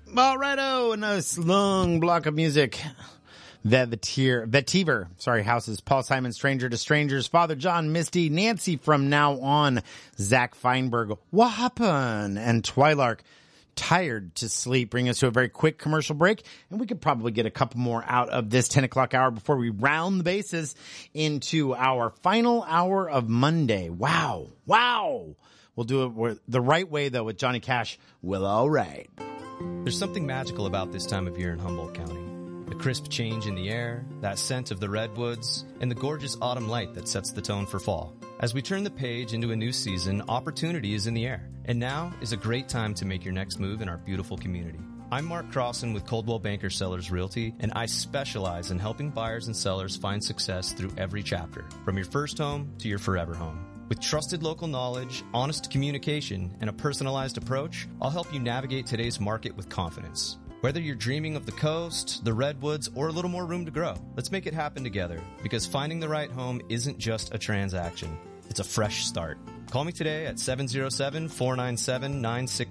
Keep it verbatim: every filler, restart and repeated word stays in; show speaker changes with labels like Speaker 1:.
Speaker 1: All righto, and a long block of music. Vetiver, Vetiver, sorry, houses. Paul Simon, Stranger to Strangers. Father John, Misty, Nancy from Now On. Zach Feinberg, What Happened? And Twilark, Tired to Sleep. Bring us to a very quick commercial break, and we could probably get a couple more out of this ten o'clock hour before we round the bases into our final hour of Monday. Wow. Wow. We'll do it the right way, though, with Johnny Cash. Well, all right.
Speaker 2: There's something magical about this time of year in Humboldt County. The crisp change in the air, that scent of the redwoods, and the gorgeous autumn light that sets the tone for fall. As we turn the page into a new season, opportunity is in the air. And now is a great time to make your next move in our beautiful community. I'm Mark Crossan with Coldwell Banker Sellers Realty, and I specialize in helping buyers and sellers find success through every chapter, from your first home to your forever home. With trusted local knowledge, honest communication, and a personalized approach, I'll help you navigate today's market with confidence. Whether you're dreaming of the coast, the redwoods, or a little more room to grow, let's make it happen together, because finding the right home isn't just a transaction. It's a fresh start. Call me today at seven oh seven, four nine seven, nine six